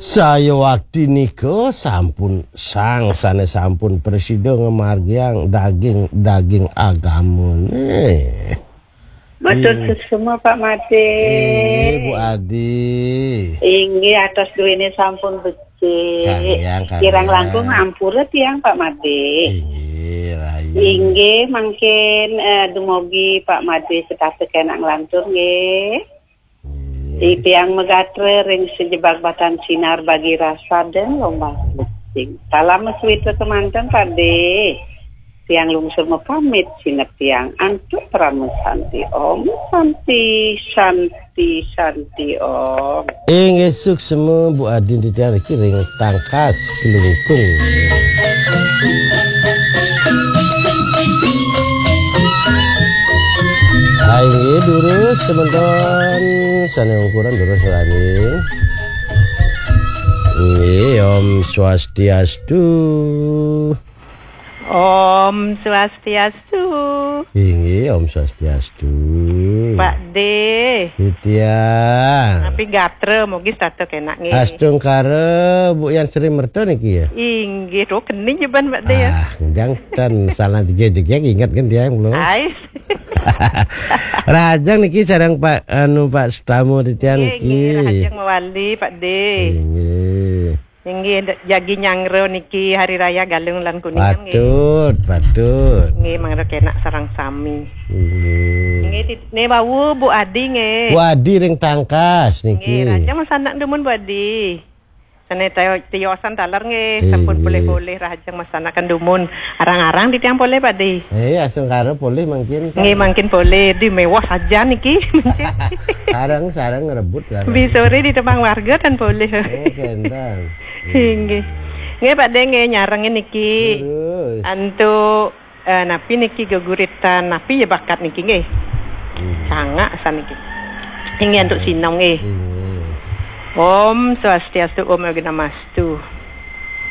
Saya waktu niko sampun sangsane sampun presiden ngemargiang daging agama nih. Betul semua Pak Made. Bu Adi. Inggih atas duwene sampun becik. Kirang langkung ampura tiang Pak Made. Inggih rayu. Inggih mangkin dumugi Pak Made setase kenang lantur nggih. Di tiang megatre ring sejebak batan sinar bagi rasa dan lomba kucing. Salam suwita kemanten Pade. Tiang lungsur pamit sinep tiang antuk pramu santi om. Santi om. Esuk semua Bu Adi di tiang ring tangkas kelungkung. Ini dulu sebentar sana ukuran dulu serani. Ini Om Swastiastu. Om Swastiastu. Ini Om Swastiastu. Pak D. Titiang. Tapi gatre mugi status enak nggih. Astung kare Bu yang sering merto niki ya. Inggih ro kening jeban Pak D ya. Jangan salah jejak ingat kan dia yang belum. Ais. Rajang niki sareng Pak Pak Stamu Titian niki. Rajang mewali Pak D. Inggih jagi nyangro niki hari raya Galung lan Kuningan nggih. Patut. Nggih mangro kenak sarang sami. Nggih. Ne bawu Bu Adi nggih. Bu Adi ring tangkas niki. Nggih, raja masanak demun Bu Adi. Sane tiosan talar nggih, sampun boleh-boleh rajang masanakan dumun. Arang-arang di tiang boleh Pak Di. Asung karo boleh mungkin. Nggih, mungkin boleh di mewah saja niki. Sarang ngerebut lah. Bisore di tempat warga kan boleh. Kentang. Nggih. Nggih Pak De nggih nyarengin niki. Antu napi niki geguritan napi ya bakat niki nggih. Sangat saniki. Ini untuk sinong nggih. Om Swastiastu Om Yogi Namastu.